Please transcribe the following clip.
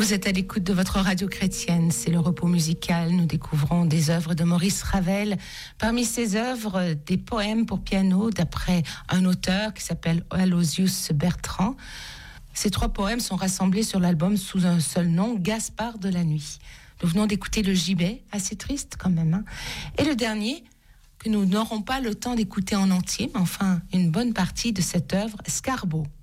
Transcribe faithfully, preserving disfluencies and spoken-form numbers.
Vous êtes à l'écoute de votre radio chrétienne, c'est le repos musical. Nous découvrons des œuvres de Maurice Ravel. Parmi ces œuvres, des poèmes pour piano d'après un auteur qui s'appelle Aloysius Bertrand. Ces trois poèmes sont rassemblés sur l'album sous un seul nom, Gaspard de la nuit. Nous venons d'écouter le gibet, assez triste quand même. Hein. Et le dernier, que nous n'aurons pas le temps d'écouter en entier, mais enfin une bonne partie de cette œuvre, Scarbo.